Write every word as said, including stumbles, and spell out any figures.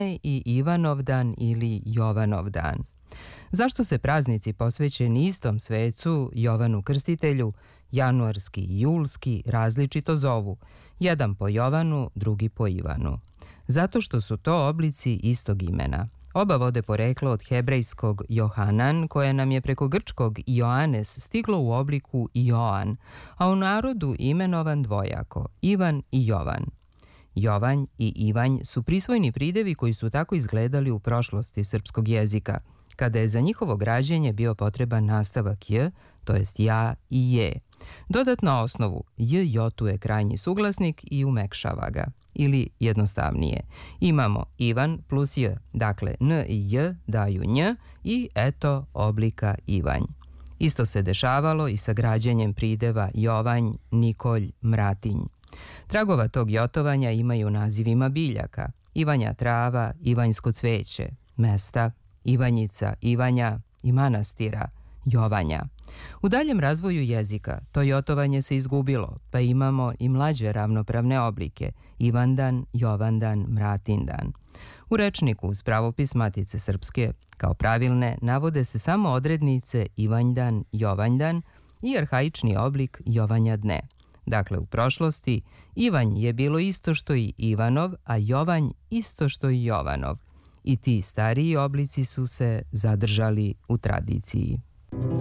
i Ivanovdan ili Jovanovdan. Zašto se praznici posvećeni istom svecu, Jovanu Krstitelju, januarski i julski, različito zovu, jedan po Jovanu, drugi po Ivanu? Zato što su to oblici istog imena. Oba vode poreklo od hebrejskog Johanan, koje nam je preko grčkog Ioanes stiglo u obliku Joan, a u narodu imenovan dvojako, Ivan i Jovan. Jovanj i Ivanj su prisvojni pridevi koji su tako izgledali u prošlosti srpskog jezika, kada je za njihovo građenje bio potreban nastavak j, to jest ja i je. Dodatno osnovu j jotuje krajnji suglasnik i umekšava ga. Ili jednostavnije, imamo Ivan plus j, dakle n i j daju nj i eto oblika Ivanj. Isto se dešavalo i sa građenjem prideva Jovanj, Nikolj, Mratinj. Tragova tog jotovanja imaju nazivima biljaka: Ivanja trava, Ivanjsko cveće, mesta, Ivanjica, Ivanja i manastira, Jovanja. U daljem razvoju jezika to jotovanje se izgubilo, pa imamo i mlađe ravnopravne oblike: Ivandan, Jovandan, Mratindan. U rečniku uz pravopis Matice Srpske kao pravilne navode se samo odrednice Ivanjdan, Jovanjdan i arhaični oblik Jovanjadne. Dakle, u prošlosti Ivanj je bilo isto što i Ivanov, a Jovanj isto što i Jovanov. I ti stariji oblici su se zadržali u tradiciji.